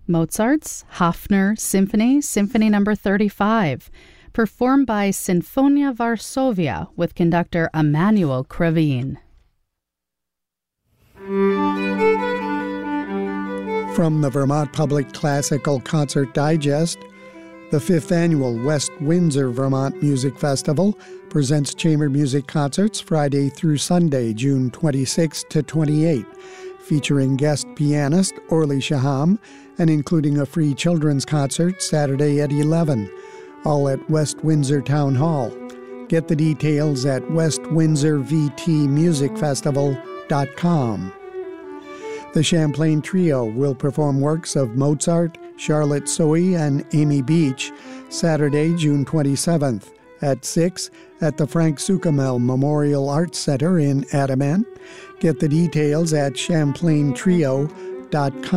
Mozart's Hafner Symphony, Symphony No. 35, performed by Sinfonia Varsovia with conductor Emanuel Kravin. From the Vermont Public Classical Concert Digest, the 5th Annual West Windsor Vermont Music Festival presents chamber music concerts Friday through Sunday, June 26 to 28, featuring guest pianist Orly Shaham and including a free children's concert Saturday at 11, all at West Windsor Town Hall. Get the details at westwindsorvtmusicfestival.com. The Champlain Trio will perform works of Mozart, Charlotte Sohi, and Amy Beach Saturday, June 27th at 6 at the Frank Sukamel Memorial Arts Center in Adamant. Get the details at champlaintrio.com.